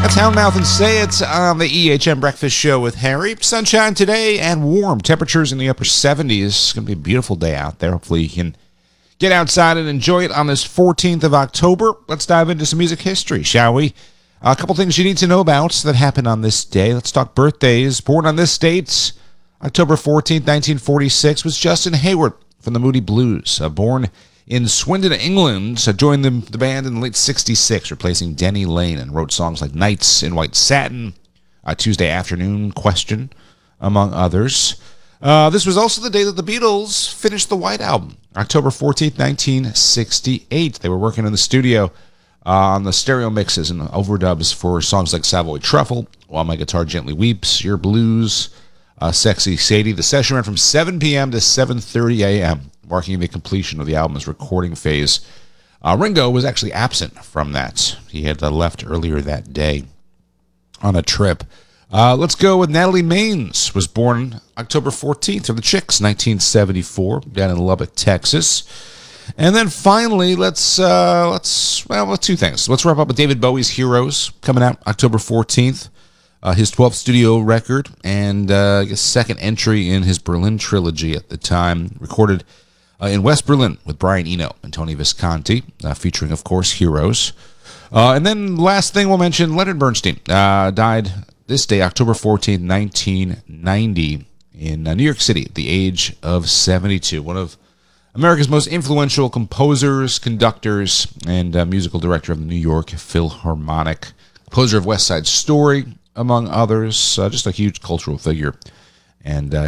Townmouth and Say It on the EHM Breakfast Show with Harry. Sunshine today and warm. Temperatures in the upper 70s. It's going to be a beautiful day out there. Hopefully you can get outside and enjoy it on this 14th of October. Let's dive into some music history, shall we? A couple things you need to know about that happened on this day. Let's talk birthdays. Born on this date, October 14th, 1946, was Justin Hayward from the Moody Blues. Born in Swindon, England, joined the band in the late 66, replacing Denny Lane, and wrote songs like Nights in White Satin, Tuesday Afternoon, Question, among others. This was also the day that the Beatles finished the White Album, October 14th, 1968. They were working in the studio on the stereo mixes and overdubs for songs like Savoy Truffle, While My Guitar Gently Weeps, Your Blues, Sexy Sadie. The session ran from 7 p.m. to 7:30 a.m., marking the completion of the album's recording phase. Ringo was actually absent from that. He had left earlier that day on a trip. Let's go with Natalie Maines. Was born October 14th from the Chicks, 1974, down in Lubbock, Texas. And then finally, let's two things. Let's wrap up with David Bowie's Heroes, coming out October 14th. His 12th studio record and his second entry in his Berlin trilogy at the time, recorded in West Berlin with Brian Eno and Tony Visconti, featuring, of course, Heroes. And then last thing we'll mention, Leonard Bernstein died this day, October 14th, 1990, in New York City at the age of 72. One of America's most influential composers, conductors, and musical director of the New York Philharmonic. Composer of West Side Story, among others. Just a huge cultural figure. And